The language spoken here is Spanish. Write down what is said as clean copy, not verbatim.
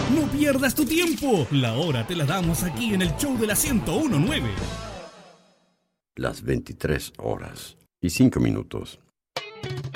No pierdas tu tiempo. La hora te la damos aquí en el show de la 101.9. Las 23 horas y 5 minutos.